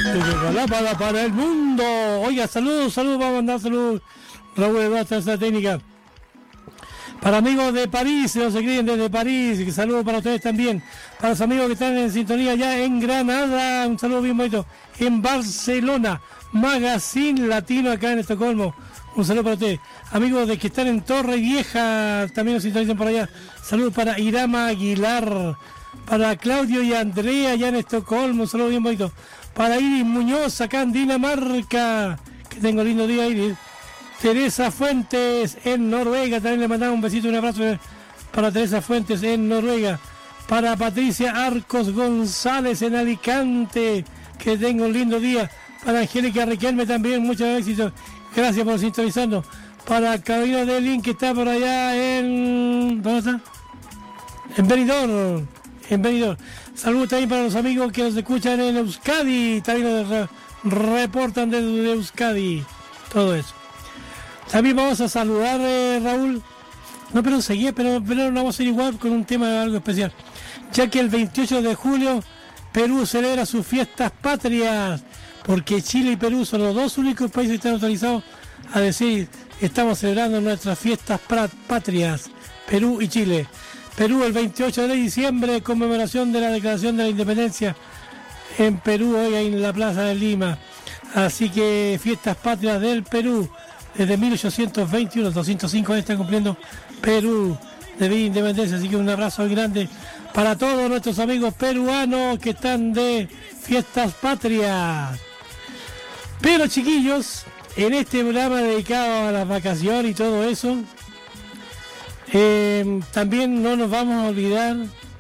para el mundo. Oiga, saludos, vamos a mandar saludos. Raúl Eduardo, esta técnica. Para amigos de París, los que escriben desde París, saludos para ustedes también. Para los amigos que están en sintonía ya en Granada, un saludo bien bonito. En Barcelona, Magazine Latino acá en Estocolmo, un saludo para ustedes. Amigos de que están en Torre Vieja, también nos sintonizan por allá. Saludos para Irama Aguilar, para Claudio y Andrea allá en Estocolmo, un saludo bien bonito. Para Iris Muñoz acá en Dinamarca, que tengo lindo día Iris. Teresa Fuentes en Noruega, también le mandamos un besito y un abrazo para Teresa Fuentes en Noruega. Para Patricia Arcos González en Alicante, que tenga un lindo día. Para Angélica Riquelme también, mucho éxito, gracias por sintonizarnos. Para Carolina Delin, que está por allá en... ¿dónde está? En Benidorm. Saludos también para los amigos que nos escuchan en Euskadi, también nos reportan desde Euskadi, todo eso. También vamos a saludar, Raúl, no, pero seguía, pero no vamos a ir igual con un tema de algo especial, ya que el 28 de julio Perú celebra sus fiestas patrias, porque Chile y Perú son los dos únicos países que están autorizados a decir estamos celebrando nuestras fiestas patrias, Perú y Chile. Perú el 28 de diciembre, conmemoración de la Declaración de la Independencia en Perú, hoy en la Plaza de Lima. Así que fiestas patrias del Perú. Desde 1821, 205 años está cumpliendo Perú de vida independencia, así que un abrazo muy grande para todos nuestros amigos peruanos que están de fiestas patrias. Pero chiquillos, en este programa dedicado a las vacaciones y todo eso, también no nos vamos a olvidar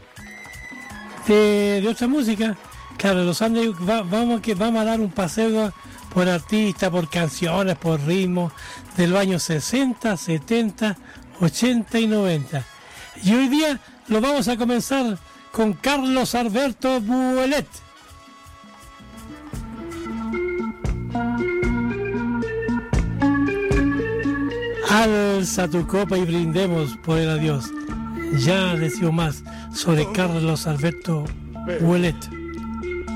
de otra música. Claro, los Andes vamos a dar un paseo por artistas, por canciones, por ritmos de los años 60, 70, 80 y 90. Y hoy día lo vamos a comenzar con Carlos Alberto Buelet. Alza tu copa y brindemos por el adiós. Ya decimos más sobre Carlos Alberto Buelet.